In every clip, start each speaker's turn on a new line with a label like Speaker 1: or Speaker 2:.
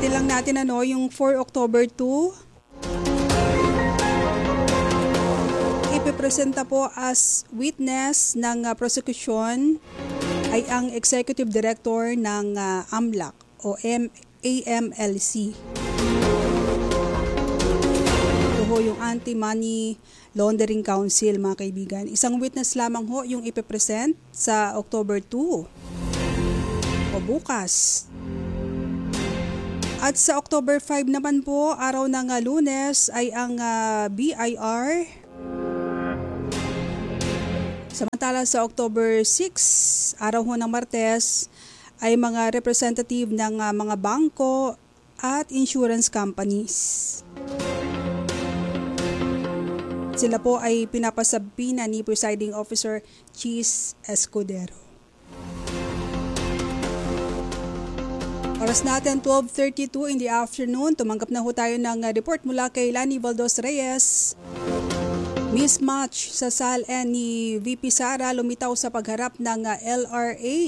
Speaker 1: Ulitin lang natin yung for October 2. Ipipresenta po as witness ng prosecution ay ang Executive Director ng AMLAC o AMLC. Ito ho yung Anti-Money Laundering Council, mga kaibigan. Isang witness lamang ho yung ipipresent sa October 2 o bukas. At sa October 5 naman po, araw ng Lunes, ay ang BIR. Samantala sa October 6, araw ho ng Martes, ay mga representative ng mga bangko at insurance companies. Sila po ay pinapasabina ni Presiding Officer Cheese Escudero. Oras natin 12:32 in the afternoon. Tumanggap na ho tayo ng report mula kay Lani Valdos Reyes. Mismatch sa SALN ni VP Sara lumitaw sa pagharap ng LRA.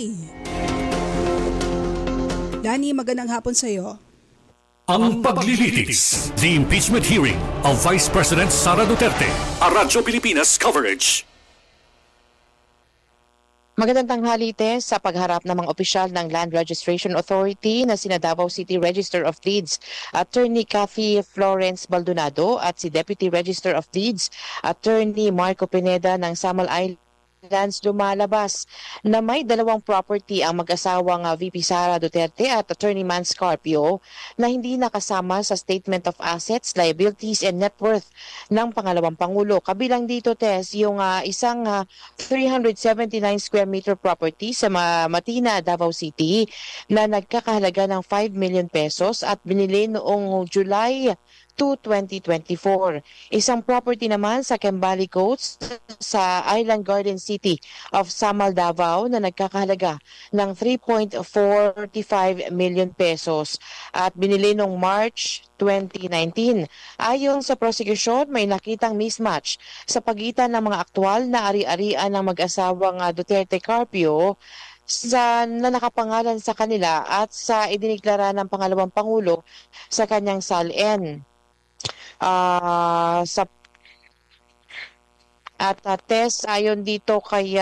Speaker 1: Lani, magandang hapon sa iyo.
Speaker 2: Ang paglilitis, the impeachment hearing of Vice President Sara Duterte. A Radyo Pilipinas coverage.
Speaker 3: Magandang tanghali, Tess, sa pagharap ng mga opisyal ng Land Registration Authority na sina Davao City Register of Deeds Attorney Cathy Florence Baldonado at si Deputy Register of Deeds Attorney Marco Pineda ng Samal Islands lumalabas na may dalawang property ang mag-asawang VP Sara Duterte at Attorney Man Scarpio na hindi nakasama sa Statement of Assets, Liabilities and Net Worth ng pangalawang Pangulo. Kabilang dito, Tess, yung isang 379 square meter property sa Matina, Davao City na nagkakahalaga ng 5 million pesos at binili noong July 2024. Isang property naman sa Kembali Coast sa Island Garden City of Samal, Davao na nagkakahalaga ng 3.45 million pesos at binili noong March 2019. Ayon sa prosecution, may nakitang mismatch sa pagitan ng mga aktwal na ari-arian ng mag-asawang Duterte Carpio na nakapangalan sa kanila at sa idiniklara ng pangalawang Pangulo sa kanyang SALN. Tess, ayon dito kay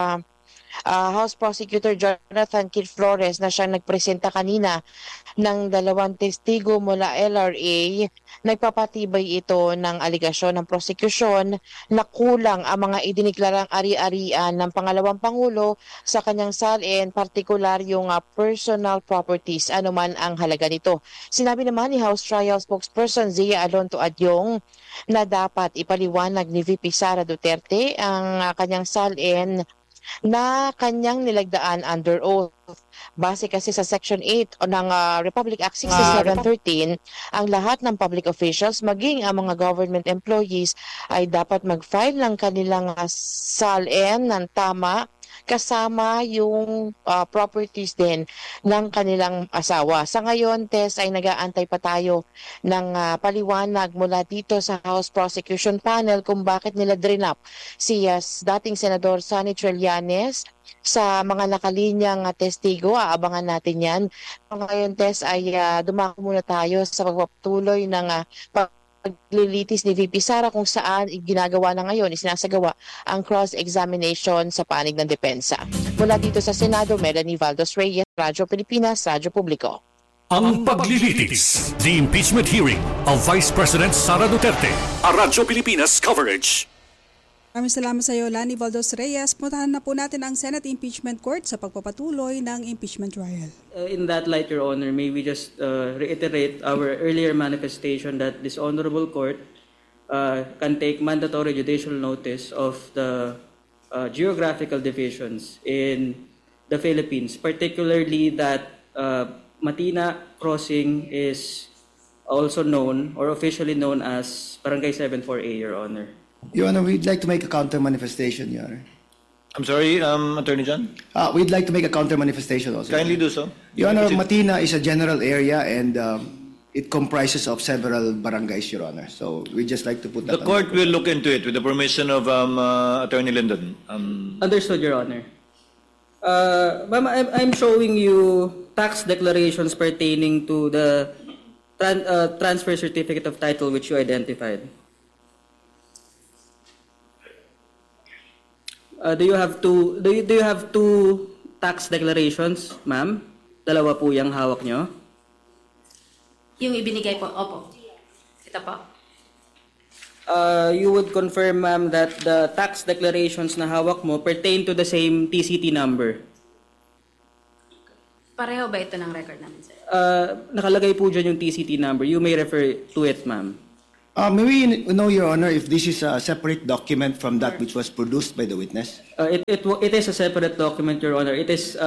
Speaker 3: House Prosecutor Jonathan Kid Flores na siyang nagpresenta kanina ng dalawang testigo mula LRA, nagpapatibay ito ng aligasyon ng prosekusyon na kulang ang mga idiniklarang ari-arian ng pangalawang Pangulo sa kanyang SALN, partikular yung personal properties, anuman ang halaga nito. Sinabi naman ni House Trial Spokesperson Zia Alonto Adyong na dapat ipaliwanag ni VP Sara Duterte ang kanyang SALN na kanyang nilagdaan under oath. Base kasi sa Section 8 ng Republic Act 6713, ang lahat ng public officials, maging ang mga government employees, ay dapat mag-file ng kanilang SALN ng tama kasama yung properties din ng kanilang asawa. Sa ngayon, Tess, ay nag-aantay pa tayo ng paliwanag mula dito sa House Prosecution Panel kung bakit nila drinap si dating Senador Sonny Trillanes sa mga nakalinyang testigo. Aabangan natin yan. Ngayon, Tess, ay dumako muna tayo sa pagpapatuloy ng paglilitis ni VP Sara kung saan ginagawa na ngayon, isinasagawa ang cross-examination sa panig ng depensa. Mula dito sa Senado, Melanie Valdos Reyes, Radyo Pilipinas, Radyo Publiko.
Speaker 2: Ang paglilitis, the impeachment hearing of Vice President Sara Duterte. A Radyo Pilipinas coverage.
Speaker 1: Maraming salamat sa iyo, Lani Valdos Reyes. Puntahan na po natin ang Senate Impeachment Court sa pagpapatuloy ng impeachment trial.
Speaker 4: In that light, Your Honor, may we just reiterate our earlier manifestation that this Honorable Court can take mandatory judicial notice of the geographical divisions in the Philippines, particularly that Matina Crossing is also known or officially known as Barangay 74A, Your Honor.
Speaker 5: Your Honor, we'd like to make a counter manifestation, Your Honor.
Speaker 6: I'm sorry, Attorney John?
Speaker 5: We'd like to make a counter manifestation also.
Speaker 6: Kindly do so.
Speaker 5: Your Honor, Matina is a general area and it comprises of several barangays, Your Honor. So we'd just like to put that
Speaker 6: The court will look into it with the permission of Attorney Lyndon.
Speaker 4: Understood, Your Honor. Ma'am, I'm showing you tax declarations pertaining to the transfer certificate of title which you identified. Do you have two tax declarations, ma'am? Dalawa po yung hawak nyo?
Speaker 7: Yung ibinigay po, opo. Ito po.
Speaker 4: You would confirm, ma'am, that the tax declarations na hawak mo pertain to the same TCT number.
Speaker 7: Pareho ba ito ng record namin, sir?
Speaker 4: Nakalagay po dyan yung TCT number. You may refer to it, ma'am.
Speaker 5: May we know, Your Honor, if this is a separate document from that which was produced by the witness?
Speaker 4: It is a separate document, Your Honor. It is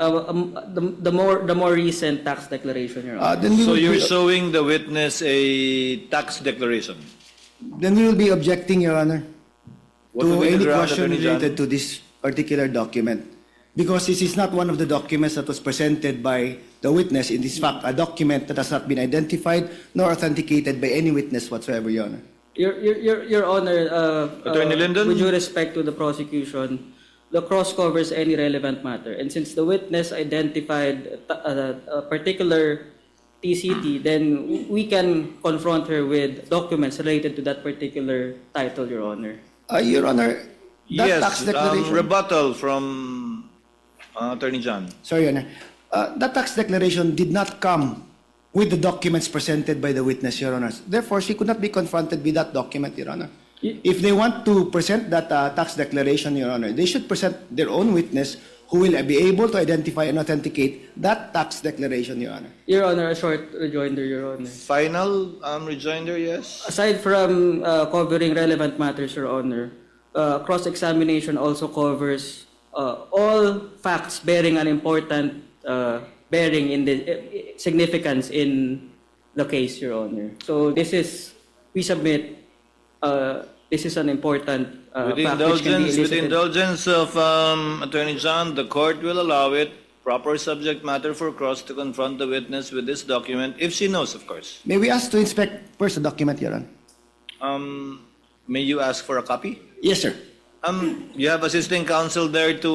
Speaker 4: the more recent tax declaration, Your Honor.
Speaker 5: Then we
Speaker 6: So
Speaker 5: will
Speaker 6: you're
Speaker 5: be-
Speaker 6: showing the witness a tax declaration.
Speaker 5: Then we will be objecting, Your Honor,
Speaker 6: What
Speaker 5: to
Speaker 6: would be the
Speaker 5: any
Speaker 6: ground,
Speaker 5: question
Speaker 6: Attorney John?
Speaker 5: related to this particular document. Because this is not one of the documents that was presented by the witness. In this fact, a document that has not been identified nor authenticated by any witness whatsoever, Your Honor.
Speaker 4: Your Honor,
Speaker 6: Attorney Lyndon?
Speaker 4: with due respect to the prosecution, the cross covers any relevant matter. And since the witness identified a particular TCT, then we can confront her with documents related to that particular title, Your Honor.
Speaker 5: Your Honor, that tax
Speaker 6: Yes,
Speaker 5: declaration...
Speaker 6: rebuttal from Attorney John.
Speaker 5: Sorry, Your Honor. That tax declaration did not come with the documents presented by the witness, Your Honor. Therefore, she could not be confronted with that document, Your Honor. If they want to present that tax declaration, Your Honor, they should present their own witness who will be able to identify and authenticate that tax declaration, Your Honor.
Speaker 4: Your Honor, a short rejoinder, Your Honor.
Speaker 6: Final rejoinder, yes?
Speaker 4: Aside from covering relevant matters, Your Honor, cross-examination also covers all facts bearing an important bearing in the significance in the case, Your Honor. So we submit, this is an important
Speaker 6: With
Speaker 4: fact which can be
Speaker 6: the
Speaker 4: elicited.
Speaker 6: indulgence of Attorney John, the court will allow it, proper subject matter for cross to confront the witness with this document, if she knows, of course.
Speaker 5: May we ask to inspect first the document, Your Honor?
Speaker 6: May you ask for a copy?
Speaker 5: Yes, sir.
Speaker 6: You have assisting counsel there to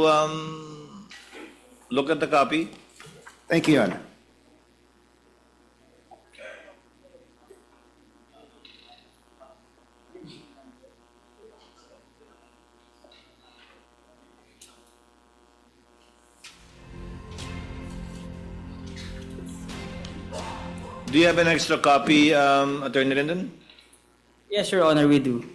Speaker 6: look at the copy.
Speaker 5: Thank you, Your Honor.
Speaker 6: Do you have an extra copy, Attorney Linden?
Speaker 4: Yes, Your Honor, we do.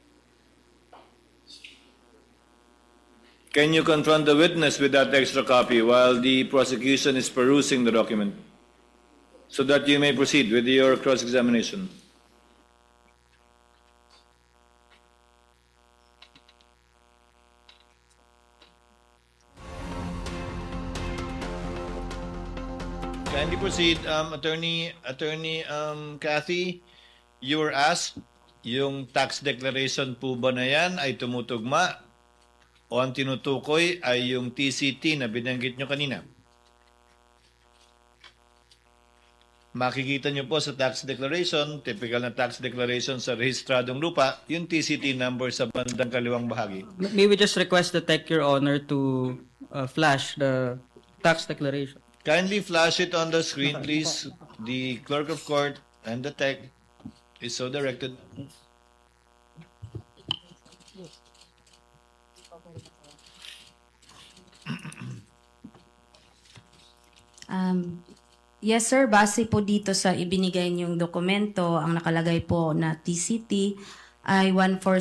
Speaker 6: Can you confront the witness with that extra copy while the prosecution is perusing the document so that you may proceed with your cross-examination? Kindly proceed, Attorney Kathy. You were asked, yung tax declaration po ba na yan ay tumutugma o ang tinutukoy ay yung TCT na binanggit nyo kanina? Makikita nyo po sa tax declaration, typical na tax declaration sa rehistradong lupa, yung TCT number sa bandang kaliwang bahagi.
Speaker 4: May we just request the tech, Your Honor, to flash the tax declaration.
Speaker 6: Kindly flash it on the screen, please. The clerk of court and the tech is so directed.
Speaker 7: Yes, sir. Base po dito sa ibinigay niyong dokumento, ang nakalagay po na TCT ay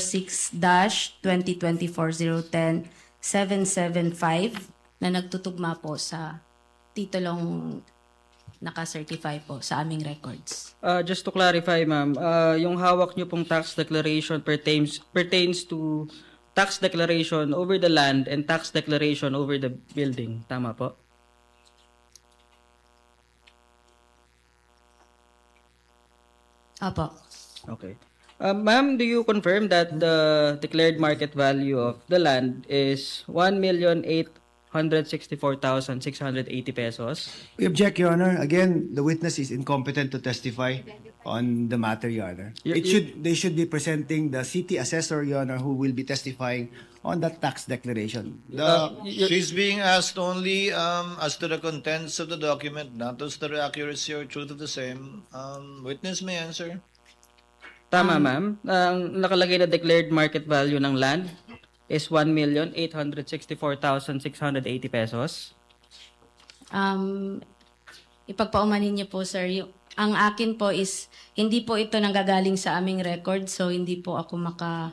Speaker 7: 146-2024-010-775 na nagtutugma po sa titulong naka-certify po sa aming records.
Speaker 4: Just to clarify, ma'am, yung hawak niyo pong tax declaration pertains to tax declaration over the land and tax declaration over the building. Tama po?
Speaker 7: Opo.
Speaker 4: Okay. Ma'am, do you confirm that the declared market value of the land is 1,864,680 pesos?
Speaker 5: We object, Your Honor. Again, the witness is incompetent to testify on the matter, Your Honor. They should be presenting the city assessor, Your Honor, who will be testifying on that tax declaration.
Speaker 6: She's being asked only as to the contents of the document, not as to the accuracy or truth of the same. Witness may answer.
Speaker 4: Tama, ma'am. Ang nakalagay na declared market value ng land is 1,864,680 pesos.
Speaker 7: Ipagpaumanin niyo po, sir. Ang akin po is, hindi po ito nanggagaling sa aming record, so hindi po ako maka...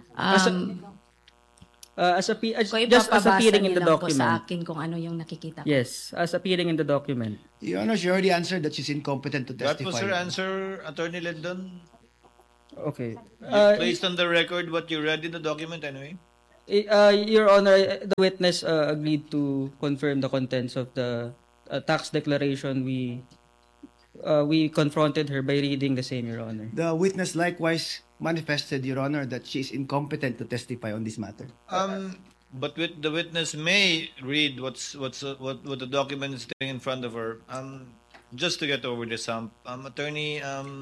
Speaker 4: just as appearing in the
Speaker 7: po sa
Speaker 4: document.
Speaker 7: akin kung ano yung nakikita ko.
Speaker 4: Yes, as appearing in the document.
Speaker 5: Your Honor, she already answered that she's incompetent to
Speaker 6: What
Speaker 5: testify.
Speaker 6: was her answer, Attorney Lindon?
Speaker 4: Okay.
Speaker 6: Based on the record, what you read in the document anyway?
Speaker 4: Your Honor, the witness agreed to confirm the contents of the tax declaration. We confronted her by reading the same, Your Honor.
Speaker 5: The witness likewise manifested, Your Honor, that she is incompetent to testify on this matter.
Speaker 6: But the witness may read what the document is in front of her. Just to get over this, Attorney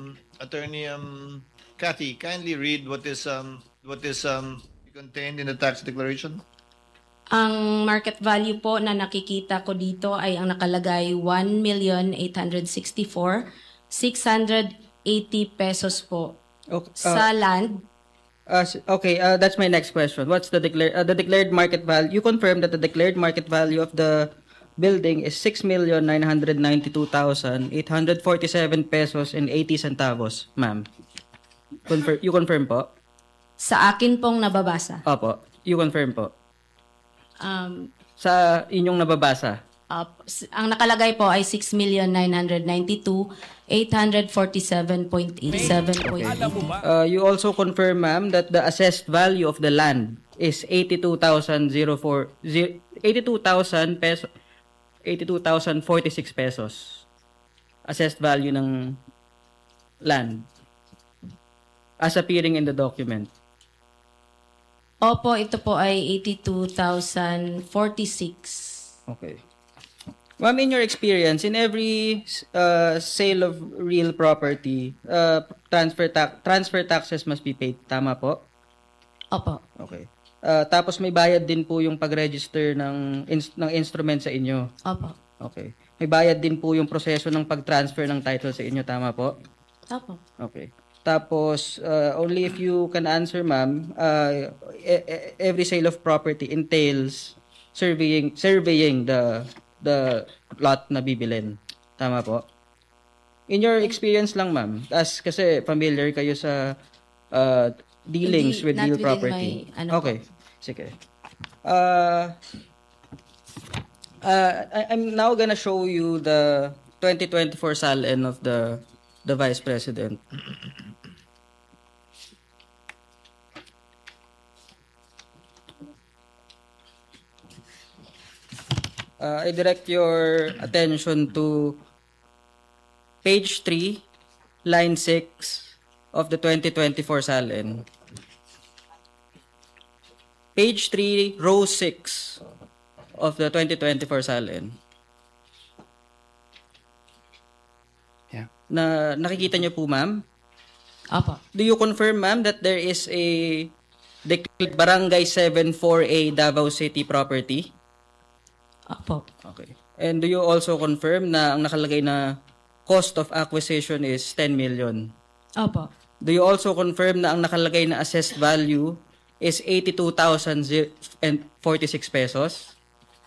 Speaker 6: Kathy, kindly read what is contained in the tax declaration.
Speaker 7: Ang market value po na nakikita ko dito ay ang nakalagay 1,864,680 pesos po
Speaker 4: Okay.
Speaker 7: sa land.
Speaker 4: That's my next question. What's the declared market value? You confirm that the declared market value of the building is 6,992,847 pesos and 80 centavos, ma'am. You confirm po?
Speaker 7: Sa akin pong nababasa.
Speaker 4: Opo. You confirm po?
Speaker 7: Sa
Speaker 4: inyong nababasa?
Speaker 7: ang nakalagay po ay 6,992,847.87.
Speaker 4: You also confirm, ma'am, that the assessed value of the land is 82,046 pesos. Assessed value ng land as appearing in the document.
Speaker 7: Opo, ito po ay 82,046.
Speaker 4: Okay. Ma'am, in your experience, in every sale of real property, transfer taxes must be paid. Tama po?
Speaker 7: Opo.
Speaker 4: Okay. Tapos may bayad din po yung pag-register ng instrument sa inyo.
Speaker 7: Opo.
Speaker 4: Okay. May bayad din po yung proseso ng pag-transfer ng title sa inyo. Tama po?
Speaker 7: Opo.
Speaker 4: Okay. Tapos, only if you can answer, ma'am, every sale of property entails surveying the lot na bibilin. Tama po? In your experience lang, ma'am, kasi familiar kayo sa dealings with real property. Okay. Sige. I'm now gonna show you the 2024 SALN of the Vice President. I direct your attention to page 3, line 6 of the 2024 SALN. Page 3, row 6 of the 2024 SALN.
Speaker 5: Yeah.
Speaker 4: Na nakikita niyo po, ma'am?
Speaker 7: Opo.
Speaker 4: Do you confirm, ma'am, that there is a declared Barangay 74A Davao City property?
Speaker 7: Opo.
Speaker 4: Okay. And do you also confirm na ang nakalagay na cost of acquisition is 10 million?
Speaker 7: Opo.
Speaker 4: Do you also confirm na ang nakalagay na assessed value is 82,046 pesos?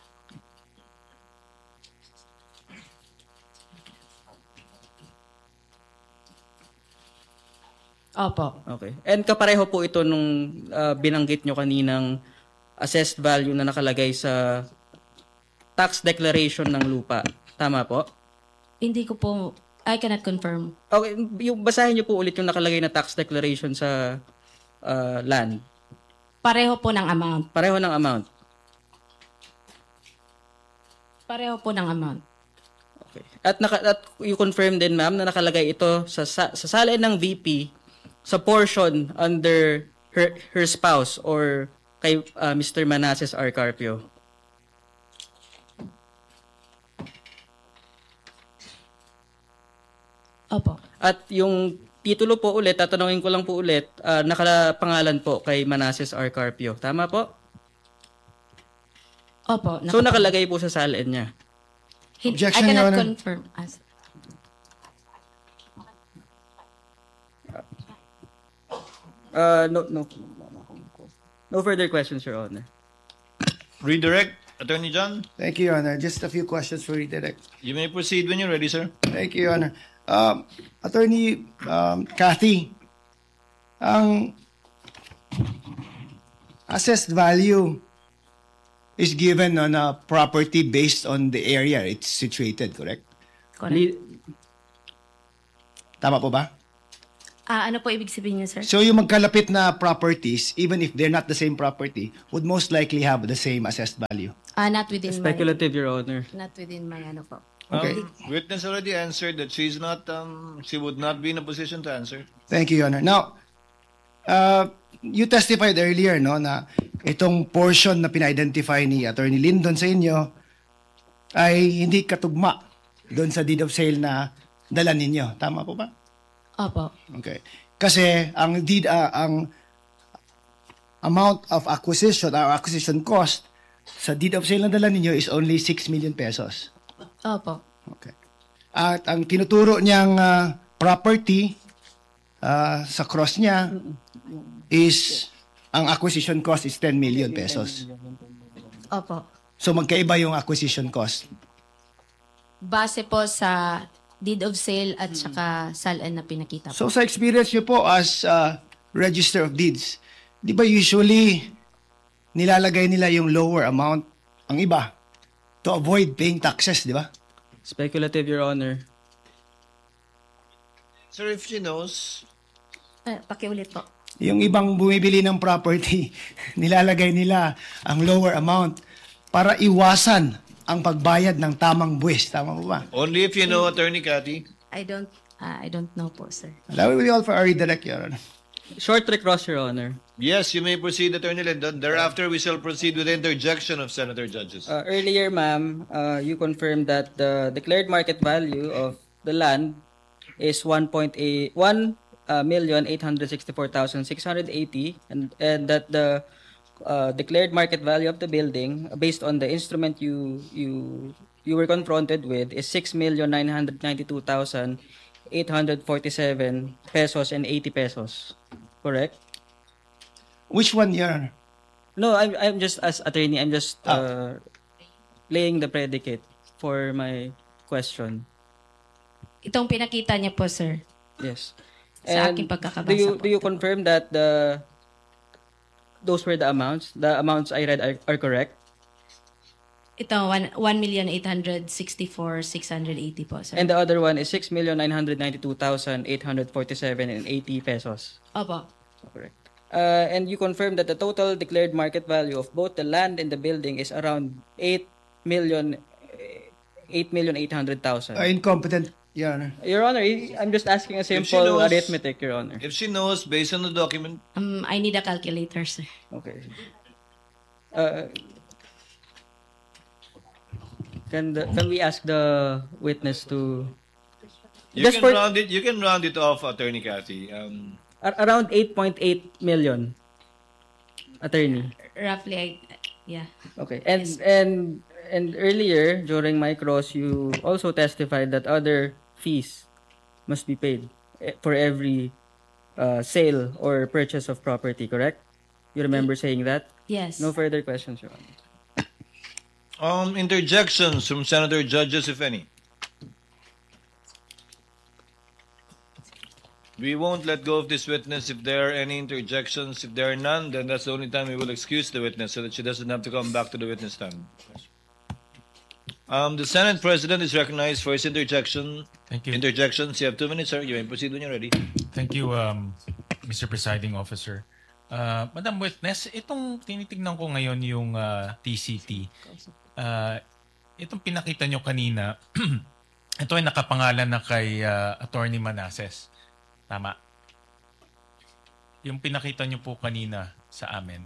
Speaker 7: Opo.
Speaker 4: Okay. And kapareho po ito nung binanggit nyo kaninang assessed value na nakalagay sa tax declaration ng lupa. Tama po?
Speaker 7: Hindi ko po, I cannot confirm.
Speaker 4: Okay, basahin nyo po ulit yung nakalagay na tax declaration sa land.
Speaker 7: Pareho po ng amount.
Speaker 4: Pareho ng amount.
Speaker 7: Pareho po ng amount.
Speaker 4: Okay. At you confirm din, ma'am, na nakalagay ito sa SALN ng VP sa portion under her spouse or kay Mr. Manasseh R. Carpio.
Speaker 7: Opo.
Speaker 4: At yung titulo po ulit, tatanungin ko lang po ulit, nakapangalan po kay Manasseh R. Carpio. Tama po?
Speaker 7: Opo.
Speaker 4: So nakalagay po sa SALN niya.
Speaker 7: I
Speaker 5: Objection, Your
Speaker 7: cannot
Speaker 5: Honor.
Speaker 7: confirm.
Speaker 4: No further questions, Your Honor.
Speaker 6: Redirect, Attorney John.
Speaker 5: Thank you, Your Honor. Just a few questions for redirect.
Speaker 6: You may proceed when you're ready, sir.
Speaker 5: Thank you, Your Honor. Attorney Cathy, ang assessed value is given on a property based on the area it's situated, correct?
Speaker 7: Correct.
Speaker 5: Tama po ba?
Speaker 7: Ano po ibig sabihin niyo, sir?
Speaker 5: So yung magkalapit na properties, even if they're not the same property, would most likely have the same assessed value.
Speaker 7: Not within
Speaker 4: Speculative, Your Honor.
Speaker 7: Not within my ano po.
Speaker 5: Okay.
Speaker 6: Witness already answered that she's not, she would not be in a position to answer.
Speaker 5: Thank you, Your Honor. Now, you testified earlier, no, na itong portion na pina-identify ni Attorney Lyndon sa inyo ay hindi katugma doon sa deed of sale na dala ninyo. Tama po ba?
Speaker 7: Opo.
Speaker 5: Okay. Kasi ang ang amount of acquisition or acquisition cost sa deed of sale na dala ninyo is only 6 million pesos.
Speaker 7: Opo.
Speaker 5: Okay. At ang tinuturo niyang property sa cross niya is ang acquisition cost is 10 million pesos.
Speaker 7: Opo.
Speaker 5: So magkaiba yung acquisition cost.
Speaker 7: Base po sa deed of sale at saka SALN na pinakita po.
Speaker 5: So sa experience niyo po as Register of Deeds, di ba usually nilalagay nila yung lower amount ang iba to avoid paying taxes, di ba?
Speaker 4: Speculative, Your Honor.
Speaker 6: Sir, if she knows,
Speaker 7: Pakiulit po.
Speaker 5: Yung ibang bumibili ng property, nilalagay nila ang lower amount para iwasan ang pagbayad ng tamang buwis. Tama po ba?
Speaker 6: only if you know, Attorney Cathy.
Speaker 7: I don't know po, sir.
Speaker 5: Allow me all for our redirect, Your Honor.
Speaker 4: Short recross, Your Honor.
Speaker 6: Yes, you may proceed, Attorney Lyndon. Thereafter, we shall proceed with the interjection of Senator Judges.
Speaker 4: Earlier, ma'am, you confirmed that the declared market value of the land is 1,864,680 and that the declared market value of the building based on the instrument you were confronted with is 6,992,847 pesos and 80 pesos. Correct?
Speaker 5: Which one, Your Honor?
Speaker 4: No, I'm just as attorney, I'm just laying the predicate for my question.
Speaker 7: Itong pinakita niya po, sir.
Speaker 4: Yes.
Speaker 7: Sa
Speaker 4: And
Speaker 7: aking pagkakabasa
Speaker 4: do you confirm that those were the amounts? The amounts I read are correct?
Speaker 7: Ito, 1,864,680 po, sir.
Speaker 4: And the other one is 6,992,847.80 pesos.
Speaker 7: Opo.
Speaker 4: Correct. And you confirm that the total declared market value of both the land and the building is around 8,800,000.
Speaker 5: Incompetent, Your Honor.
Speaker 4: Your Honor, I'm just asking a
Speaker 6: she
Speaker 4: simple
Speaker 6: knows-
Speaker 4: arithmetic, Your Honor.
Speaker 6: If she knows, based on the document,
Speaker 7: I need a calculator, sir.
Speaker 4: Okay. Can we ask the witness to
Speaker 6: you
Speaker 4: Just
Speaker 6: can
Speaker 4: for-
Speaker 6: round it. You can round it off, Attorney Cathy.
Speaker 4: around 8.8 million, attorney?
Speaker 7: Roughly, yeah.
Speaker 4: Okay. And earlier during my cross, you also testified that other fees must be paid for every sale or purchase of property, correct? You remember saying that?
Speaker 7: Yes.
Speaker 4: No further questions, Your Honor.
Speaker 6: Interjections from Senator Judges, if any. We won't let go of this witness if there are any interjections. If there are none, then that's the only time we will excuse the witness so that she doesn't have to come back to the witness stand. The Senate President is recognized for his interjection.
Speaker 8: Thank you.
Speaker 6: Interjections. You have 2 minutes, sir. You may proceed when you're ready.
Speaker 8: Thank you, Mr. Presiding Officer. Madam Witness, itong tinitignan ko ngayon yung TCT. Itong pinakita nyo kanina, ito ay nakapangalan na kay Attorney Manasseh. Tama? Yung pinakita nyo po kanina sa amin.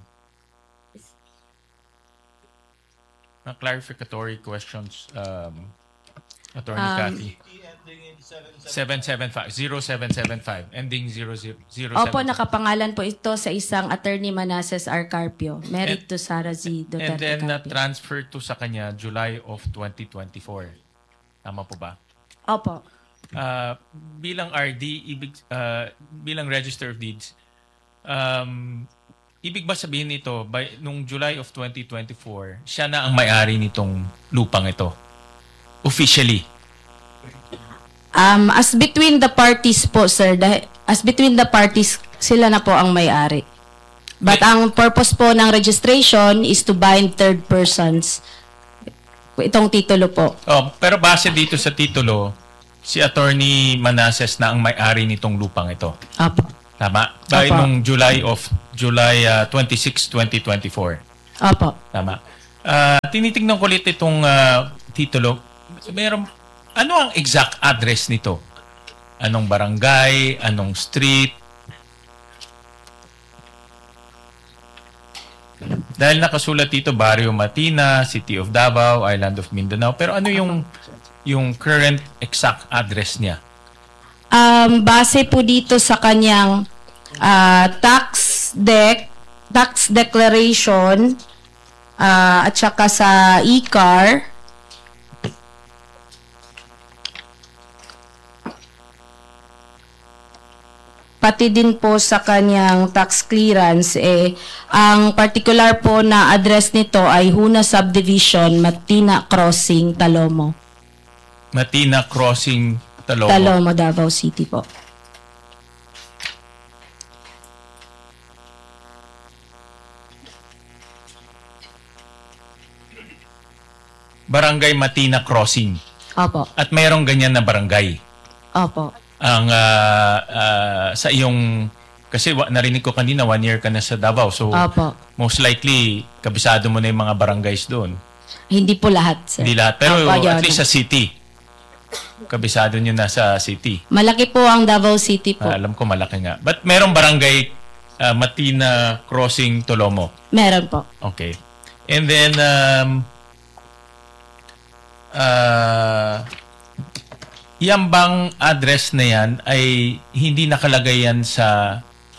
Speaker 8: Na clarificatory questions. Attorney Cathy. 0775, ending 007.
Speaker 7: Opo, nakapangalan po ito sa isang Attorney Manasseh R. Carpio, married to Sara Z.
Speaker 8: And
Speaker 7: Duterte
Speaker 8: then
Speaker 7: Carpio.
Speaker 8: transfer to sa kanya July of 2024. Tama po ba?
Speaker 7: Opo.
Speaker 8: Bilang RD, bilang Register of Deeds, ibig ba sabihin nito, nung July of 2024, siya na ang may-ari nitong lupang ito? Officially?
Speaker 7: As between the parties po, sir, as between the parties, sila na po ang may-ari. But ang purpose po ng registration is to bind third persons. Itong titulo po.
Speaker 8: Pero base dito sa titulo, si Attorney Manasseh na ang may-ari nitong lupang ito.
Speaker 7: Opo.
Speaker 8: Tama? By
Speaker 7: Opo.
Speaker 8: nung July 26, 2024.
Speaker 7: Opo.
Speaker 8: Tama. Tinitingnan ko ulit itong titulo. Ano ang exact address nito? Anong barangay? Anong street? Dahil nakasulat dito, Barrio Matina, City of Davao, Island of Mindanao. Pero ano yung current exact address niya?
Speaker 7: Base po dito sa kanyang tax declaration at saka sa e-car, pati din po sa kanyang tax clearance, ang particular po na address nito ay Huna Subdivision, Matina Crossing, Talomo.
Speaker 8: Matina Crossing, Talomo.
Speaker 7: Talomo, Davao City po.
Speaker 8: Barangay Matina Crossing.
Speaker 7: Opo.
Speaker 8: At mayroong ganyan na barangay.
Speaker 7: Opo.
Speaker 8: Ang sa iyong, kasi narinig ko kanina 1 year ka na sa Davao, so
Speaker 7: Opo.
Speaker 8: most likely kabisado mo na yung mga barangays doon.
Speaker 7: Hindi po lahat, sir.
Speaker 8: Hindi lahat, pero
Speaker 7: Opo, Your
Speaker 8: at least
Speaker 7: Honor.
Speaker 8: sa city. Kabisado nyo na sa city.
Speaker 7: Malaki po ang Davao City po.
Speaker 8: Alam ko malaki nga. But merong barangay Matina Crossing, Tolomo.
Speaker 7: Meron po.
Speaker 8: Okay. And then yan bang address na yan ay hindi nakalagay yan sa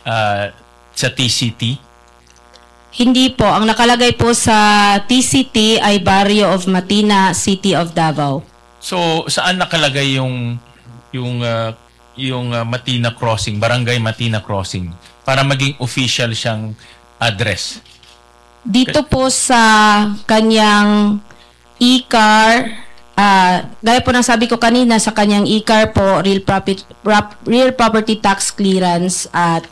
Speaker 8: TCT?
Speaker 7: Hindi po. Ang nakalagay po sa TCT ay Barrio of Matina, City of Davao.
Speaker 8: So saan nakalagay yung Matina Crossing, Barangay Matina Crossing para maging official siyang address?
Speaker 7: Dito po sa kanyang e-car, gaya po ng sabi ko kanina, sa kanyang e-car po, real property tax clearance at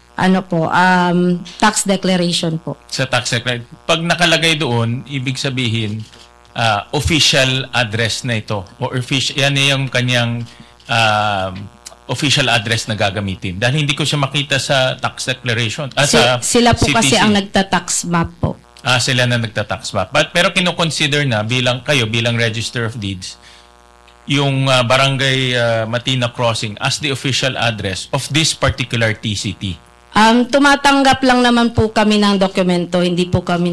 Speaker 7: tax declaration po.
Speaker 8: Sa tax declaration. Pag nakalagay doon, ibig sabihin, official address na ito. O official, yan yung kanyang official address na gagamitin. Dahil hindi ko siya makita sa tax declaration.
Speaker 7: Sila po
Speaker 8: CTC.
Speaker 7: kasi ang nagta-tax map po.
Speaker 8: Sila na nagta-tax map. Pero kino-consider na bilang Register of Deeds, yung Barangay Matina Crossing as the official address of this particular TCT.
Speaker 7: Tumatanggap lang naman po kami ng dokumento, hindi po kami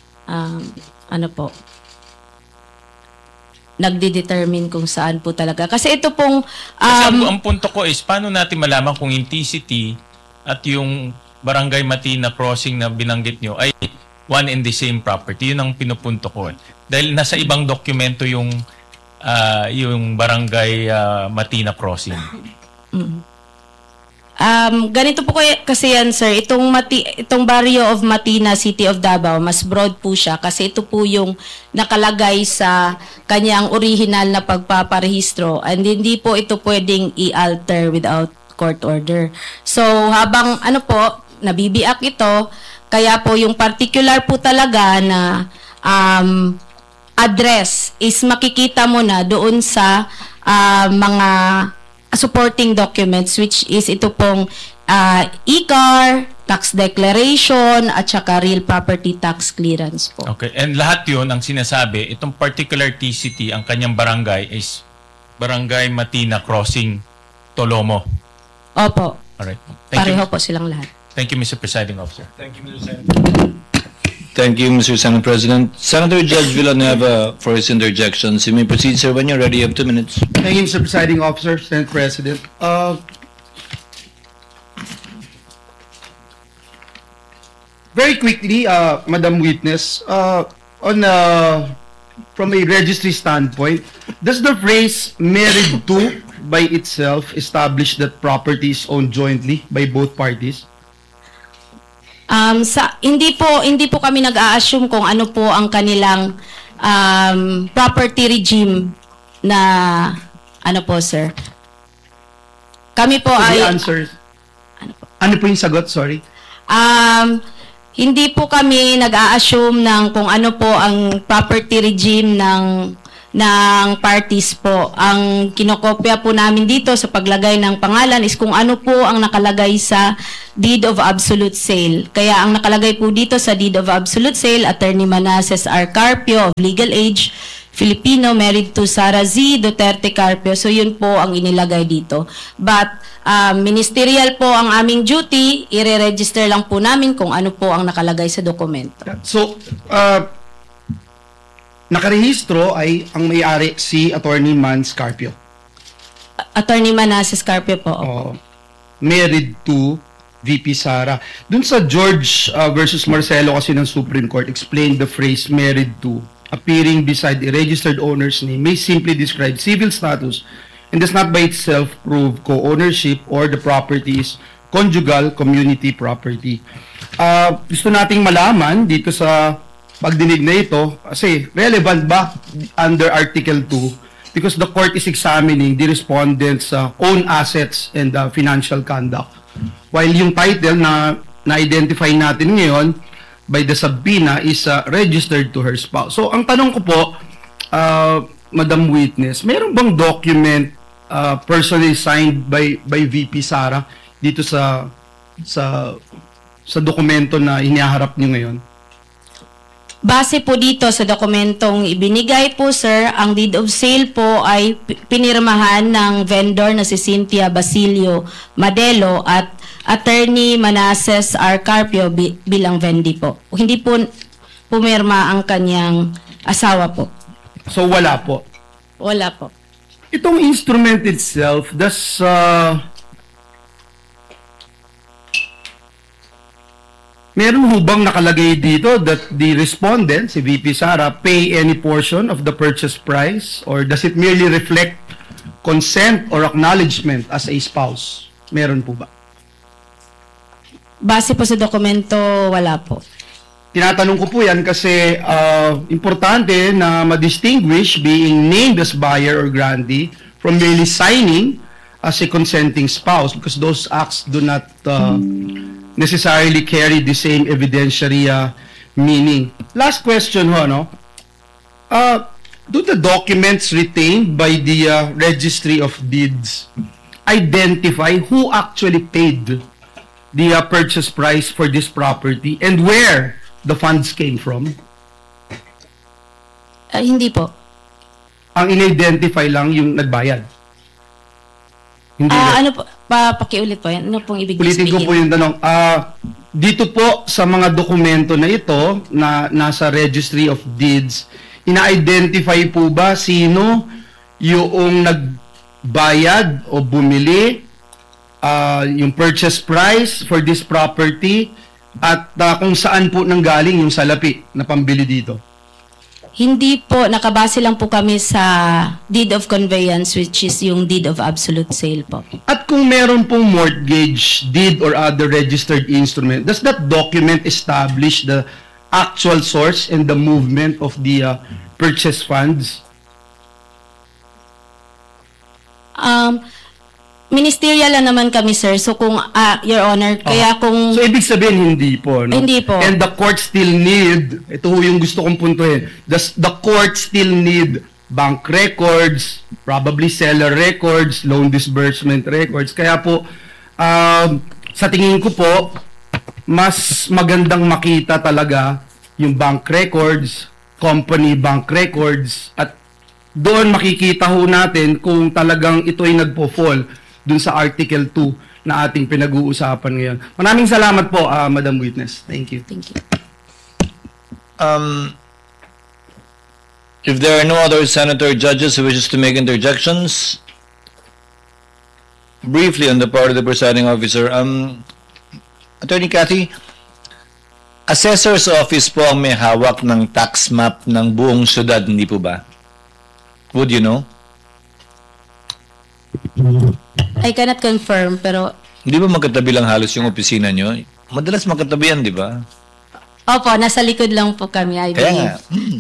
Speaker 7: nagde-determine kung saan po talaga. Kasi ito pong
Speaker 8: Kasi ang punto ko is, paano natin malaman kung yung TCT at yung Barangay Matina Crossing na binanggit nyo ay one and the same property? Yun ang pinupunto ko. Dahil nasa ibang dokumento yung Barangay Matina Crossing.
Speaker 7: Ganito po kasi yan, sir. Itong Barrio of Matina, City of Davao, mas broad po siya kasi ito po yung nakalagay sa kanyang original na pagpaparehistro and hindi po ito pwedeng i-alter without court order. So, habang nabibiak ito, kaya po yung particular po talaga na address is makikita mo na doon sa mga supporting documents, which is ito pong e-car, tax declaration, at saka real property tax clearance po.
Speaker 8: Okay. And lahat yun, ang sinasabi, itong particular TCT, ang kanyang barangay is Barangay Matina Crossing, Tolomo.
Speaker 7: Opo.
Speaker 8: Alright.
Speaker 7: Pareho po silang lahat.
Speaker 8: Thank you, Mr. Presiding Officer.
Speaker 6: Thank you, Mr. Senator. Thank you, Mr. Senate President. Senator Judge Villanueva for his interjections. You may proceed, sir, when you're ready. You have 2 minutes.
Speaker 9: Thank you, Mr. Presiding Officer, Senate President. Very quickly, Madam Witness, from a registry standpoint, does the phrase married to by itself establish that property is owned jointly by both parties?
Speaker 7: Hindi po kami nag-a-assume kung ano po ang kanilang property regime na ano po, sir. Kami po
Speaker 9: So
Speaker 7: ay
Speaker 9: the answer, ano po yung sagot? Sorry.
Speaker 7: Hindi po kami nag-a-assume ng kung ano po ang property regime ng parties po. Ang kinokopya po namin dito sa paglagay ng pangalan is kung ano po ang nakalagay sa deed of absolute sale. Kaya ang nakalagay po dito sa deed of absolute sale, Attorney Manases R. Carpio of legal age, Filipino, married to Sara Z. Duterte Carpio. So yun po ang inilagay dito. But ministerial po ang aming duty, i-register lang po namin kung ano po ang nakalagay sa dokumento.
Speaker 9: So, nakarehistro ay ang may-ari si Attorney Mans Carpio.
Speaker 7: Attorney Manases Carpio po.
Speaker 9: Married to VP Sara. Dun sa George versus Marcelo kasi ng Supreme Court, explained the phrase married to appearing beside a registered owner's name may simply describe civil status and does not by itself prove co-ownership or the property is conjugal community property. Gusto nating malaman dito sa pagdinig na ito kasi relevant ba under Article 2 because the court is examining the respondent's own assets and financial conduct. While yung title na na-identify natin ngayon by the subpoena is registered to her spouse. So ang tanong ko po, Madam Witness, meron bang document personally signed by VP Sara dito sa dokumento na hiniharap niyo ngayon?
Speaker 7: Base po dito sa dokumentong ibinigay po, sir, ang deed of sale po ay pinirmahan ng vendor na si Cynthia Basilio Madelo at Attorney Manases R. Carpio bilang vendee po. Hindi po pumirma ang kanyang asawa po.
Speaker 9: So wala po?
Speaker 7: Wala po.
Speaker 9: Itong instrument itself, does meron ho bang nakalagay dito that the respondent, si VP Sara, pay any portion of the purchase price or does it merely reflect consent or acknowledgement as a spouse? Meron po ba?
Speaker 7: Base po sa dokumento, wala po.
Speaker 9: Tinatanong ko po yan kasi importante na ma-distinguish being named as buyer or grantee from merely signing as a consenting spouse because those acts do not necessarily carry the same evidentiary meaning. Last question ho, no? Do the documents retained by the Registry of Deeds identify who actually paid the purchase price for this property and where the funds came from?
Speaker 7: Hindi po.
Speaker 9: Ang in-identify lang yung nagbayad. Hindi
Speaker 7: Ano po? Pakiulit po yan. Ano pong ibig
Speaker 9: Ulitin ko
Speaker 7: sabihin?
Speaker 9: po yung tanong. Dito po sa mga dokumento na ito na nasa Registry of Deeds, ina-identify po ba sino yung nagbayad o bumili, yung purchase price for this property, at kung saan po nanggaling yung salapi na pambili dito?
Speaker 7: Hindi po. Nakabase lang po kami sa deed of conveyance which is yung deed of absolute sale po.
Speaker 9: At kung meron pong mortgage, deed, or other registered instrument, does that document establish the actual source and the movement of the purchase funds?
Speaker 7: Ministerial lang naman kami, sir. So kung, Your Honor, kaya kung...
Speaker 9: So, ibig sabihin, hindi po, no?
Speaker 7: Hindi po.
Speaker 9: And the court still need, ito ho yung gusto kong puntuhin, does the court still need bank records, probably seller records, loan disbursement records? Kaya po, sa tingin ko po, mas magandang makita talaga yung bank records, company bank records, at doon makikita ho natin kung talagang ito ay nagpo-fall dun sa Article 2 na ating pinag-uusapan ngayon. Maraming salamat po, Madam Witness. Thank you.
Speaker 7: Thank you.
Speaker 6: If there are no other senator judges who wishes to make interjections, briefly on the part of the presiding officer, Attorney Cathy, Assessor's Office po ang may hawak ng tax map ng buong syudad, hindi po ba? Would you know?
Speaker 7: I cannot confirm, pero
Speaker 6: Hindi ba magkatabi lang halos yung opisina nyo? Madalas magkatabi yan, di ba?
Speaker 7: opo, nasa likod lang po kami, I
Speaker 6: Kaya
Speaker 7: believe.
Speaker 6: nga.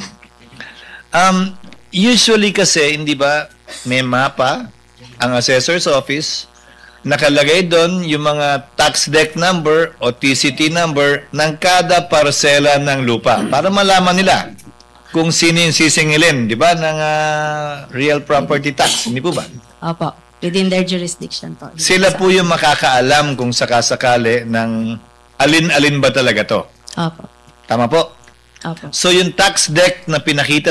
Speaker 6: Usually kasi, hindi ba, may mapa ang assessor's office, nakalagay doon yung mga tax deck number o TCT number ng kada parsela ng lupa para malaman nila kung sino yung sisingilin, di ba, ng real property tax, hindi po ba?
Speaker 7: Opo, within their jurisdiction po.
Speaker 6: Sila po yung makakaalam kung sakasakali ng alin-alin ba talaga to.
Speaker 7: Opo.
Speaker 6: Tama po?
Speaker 7: Opo.
Speaker 6: So yung tax deck na pinakita